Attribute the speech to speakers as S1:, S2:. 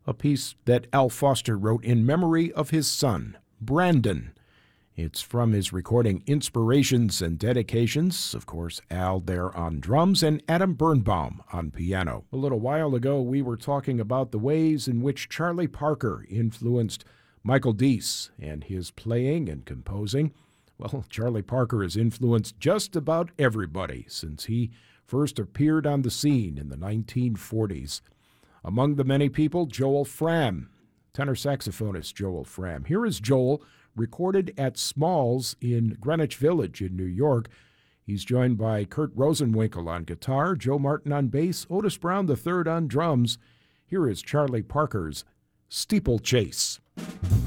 S1: a piece that Al Foster wrote in memory of his son, Brandon. It's from his recording Inspirations and Dedications. Of course, Al there on drums and Adam Birnbaum on piano. A little while ago, we were talking about the ways in which Charlie Parker influenced Michael Deese and his playing and composing. Well, Charlie Parker has influenced just about everybody since he first appeared on the scene in the 1940s. Among the many people, Joel Fram, tenor saxophonist Joel Fram. Here is Joel, recorded at Smalls in Greenwich Village in New York. He's joined by Kurt Rosenwinkel on guitar, Joe Martin on bass, Otis Brown III on drums. Here is Charlie Parker's Steeplechase.